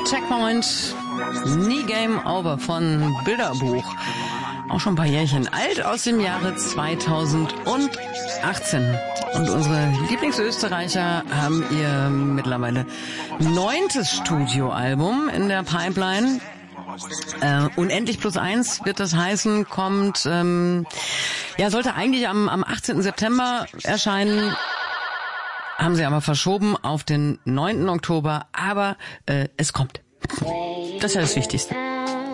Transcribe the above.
Checkpoint, nie Game Over von Bilderbuch. Auch schon ein paar Jährchen alt, aus dem Jahre 2018. Und unsere Lieblingsösterreicher haben ihr mittlerweile 9. Studioalbum in der Pipeline. Unendlich plus 1 wird das heißen, kommt, sollte eigentlich am 18. September erscheinen. Haben sie aber verschoben auf den 9. Oktober, aber es kommt. Das ist ja das Wichtigste.